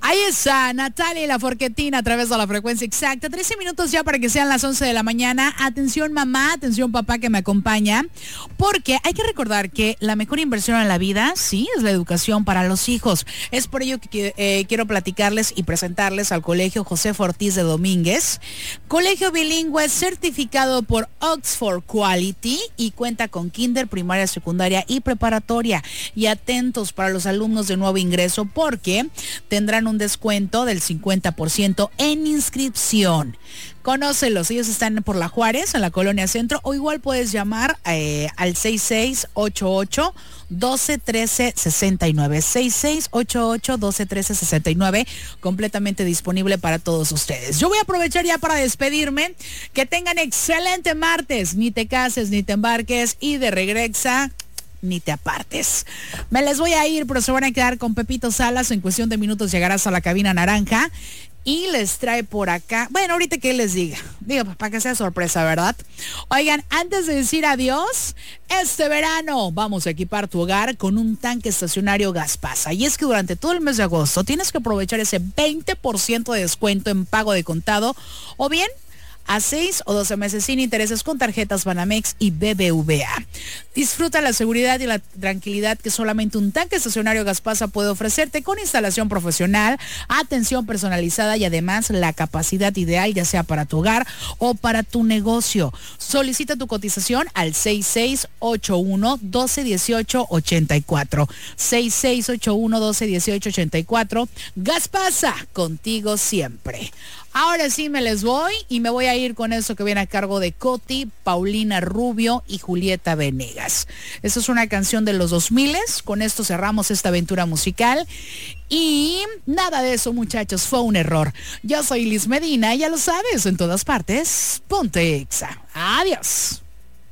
Ahí está Natalia y la Forquetina a través de la frecuencia exacta. 13 minutos ya para que sean las 11 de la mañana. Atención mamá, atención papá que me acompaña. Porque hay que recordar que la mejor inversión en la vida, sí, es la educación para los hijos. Es por ello que quiero platicarles y presentarles al Colegio José Ortiz de Domínguez. Colegio bilingüe certificado por Oxford Quality y cuenta con kinder, primaria, secundaria y preparatoria. Y atentos para los alumnos de nuevo ingreso porque tendrán un descuento del 50% en inscripción. Conócelos, ellos están por La Juárez, en la Colonia Centro, o igual puedes llamar al 6688-1213-69. 6688-1213-69, completamente disponible para todos ustedes. Yo voy a aprovechar ya para despedirme. Que tengan excelente martes. Ni te cases, ni te embarques, y de regresa ni te apartes. Me les voy a ir, pero se van a quedar con Pepito Salas. En cuestión de minutos llegarás a la cabina naranja y les trae por acá, bueno, ahorita que les digo, para que sea sorpresa, ¿verdad? Oigan, antes de decir adiós, este verano vamos a equipar tu hogar con un tanque estacionario Gaspasa. Y es que durante todo el mes de agosto tienes que aprovechar ese 20% de descuento en pago de contado, o bien a 6 o 12 meses sin intereses con tarjetas Banamex y BBVA. Disfruta la seguridad y la tranquilidad que solamente un tanque estacionario Gaspasa puede ofrecerte, con instalación profesional, atención personalizada y además la capacidad ideal, ya sea para tu hogar o para tu negocio. Solicita tu cotización al 6681-1218-84. 6681-1218-84. Gaspasa, contigo siempre. Ahora sí me les voy y me voy a ir con eso que viene a cargo de Coti, Paulina Rubio y Julieta Venegas. Esta es una canción de los 2000. Con esto cerramos esta aventura musical. Y nada de eso, muchachos, fue un error. Yo soy Liz Medina, ya lo sabes, en todas partes, ponte Exa. Adiós.